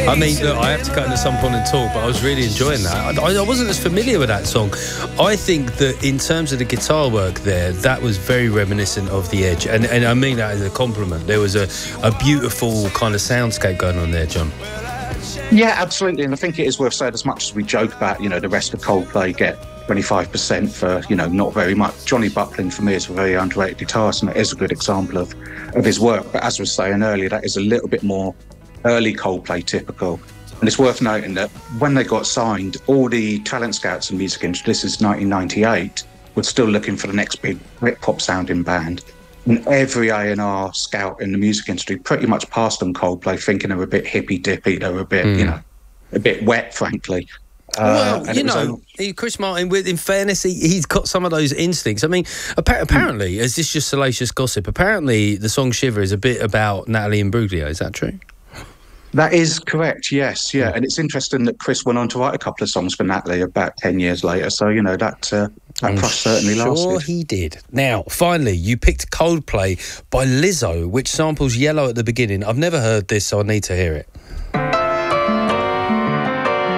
I mean, look, I have to cut in at some point and talk, but I was really enjoying that. I wasn't as familiar with that song. I think that in terms of the guitar work there, that was very reminiscent of The Edge. And I mean that as a compliment. There was a beautiful kind of soundscape going on there, John. Yeah, absolutely. And I think it is worth saying, as much as we joke about, the rest of Coldplay get 25% for, not very much. Johnny Buckland, for me, is a very underrated guitarist, and it is a good example of his work. But as I was saying earlier, that is a little bit more early Coldplay typical. And it's worth noting that when they got signed, all the talent scouts and music industry, this is 1998, were still looking for the next big Britpop sounding band. And every A&R scout in the music industry pretty much passed on Coldplay, thinking they were a bit hippy-dippy, they were a bit, a bit wet, frankly. Chris Martin, in fairness, he's got some of those instincts. I mean, apparently, is this just salacious gossip? Apparently, the song Shiver is a bit about Natalie Imbruglia. Is that true? That is correct, yes, yeah. And it's interesting that Chris went on to write a couple of songs for Natalie about 10 years later. So, that trust certainly lasted. Sure he did. Now, finally, you picked Coldplay by Lizzo, which samples Yellow at the beginning. I've never heard this, so I need to hear it.